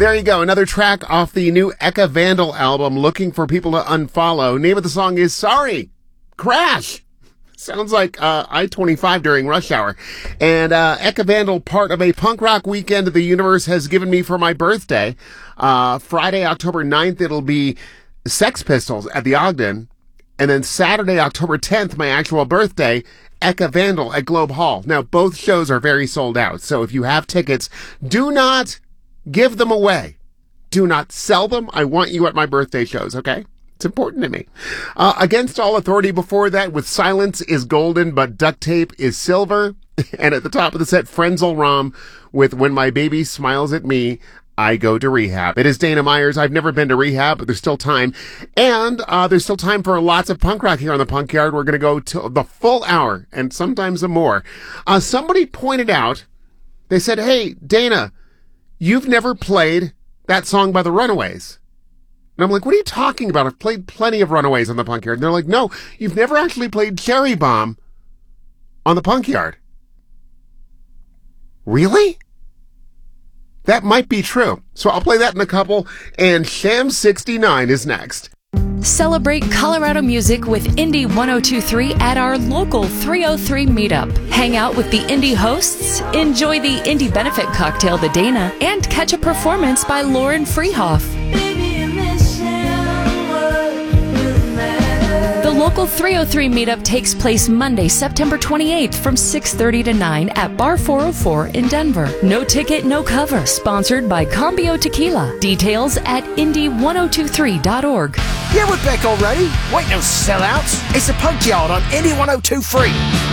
There you go. Another track off the new Eka Vandal album, Looking for People to Unfollow. Name of the song is Sorry. Crash. Sounds like I-25 during rush hour. And Eka Vandal, part of a punk rock weekend the universe has given me for my birthday. Friday, October 9th, it'll be Sex Pistols at the Ogden. And then Saturday, October 10th, my actual birthday, Eka Vandal at Globe Hall. Now, both shows are very sold out. So if you have tickets, do not give them away. Do not sell them. I want you at my birthday shows, okay? It's important to me. Against All Authority before that with Silence is Golden, but Duct Tape is Silver. And at the top of the set, Frenzal Rhomb with When My Baby Smiles at Me, I Go to Rehab. It is Dana Myers. I've never been to rehab, but there's still time. And there's still time for lots of punk rock here on the Punk Yard. We're going to go to the full hour and sometimes more. Somebody pointed out, they said, hey, Dana, you've never played that song by the Runaways. And I'm like, what are you talking about? I've played plenty of Runaways on the Punk Yard. And they're like, no, you've never actually played Cherry Bomb on the Punk Yard. Really? That might be true. So I'll play that in a couple, and Sham 69 is next. Celebrate Colorado music with Indie 1023 at our local 303 meetup. Hang out with the indie hosts, enjoy the indie benefit cocktail The Dana, and catch a performance by Lauren Freehoff. The local 303 meetup takes place Monday, September 28th from 6:30 to 9 at Bar 404 in Denver. No ticket, no cover. Sponsored by Cambio Tequila. Details at indie1023.org. Yeah, we're back already. Wait, no sellouts. It's the Punk Yard on Indie 1023.